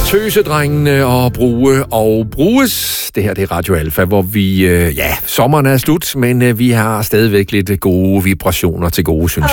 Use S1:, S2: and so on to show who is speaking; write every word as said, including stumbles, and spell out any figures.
S1: Tøsedrengene og bruge og bruges. Det her det er Radio Alfa, hvor vi, øh, ja, sommeren er slut, men øh, vi har stadigvæk lidt gode vibrationer til gode, synes jeg.